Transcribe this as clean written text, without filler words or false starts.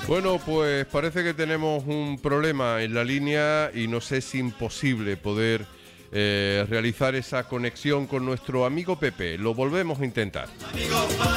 Bueno, pues parece que tenemos un problema en la línea y nos es imposible poder realizar esa conexión con nuestro amigo Pepe. Lo volvemos a intentar.